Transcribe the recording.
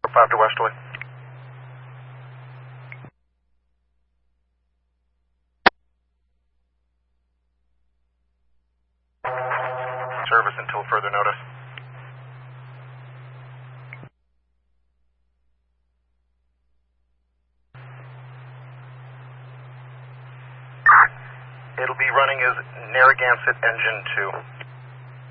5 to Westerly. Service until further notice. It'll be running as Narragansett Engine 2.